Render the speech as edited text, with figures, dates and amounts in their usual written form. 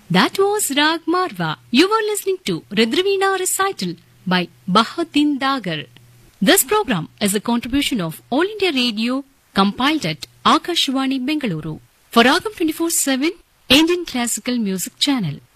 That was Rag Marwa. You were listening to Rudraveena recital by Bahaddin Dagar. This program is a contribution of All India Radio, compiled at Akashvani Bengaluru for Ragam 24/7 Indian Classical Music Channel.